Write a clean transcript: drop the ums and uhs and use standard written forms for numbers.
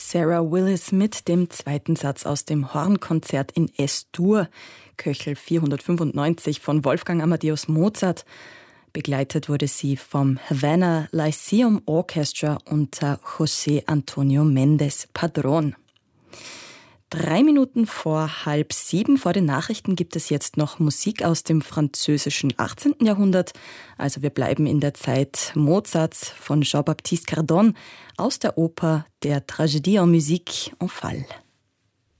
Sarah Willis mit dem zweiten Satz aus dem Hornkonzert in S-Dur, Köchel 495 von Wolfgang Amadeus Mozart. Begleitet wurde sie vom Havana Lyceum Orchestra unter José Antonio Méndez Padrón. 3 Minuten vor 6:30 vor den Nachrichten gibt es jetzt noch Musik aus dem französischen 18. Jahrhundert. Also wir bleiben in der Zeit Mozarts von Jean-Baptiste Cardon aus der Oper der Tragédie en musique en Fall.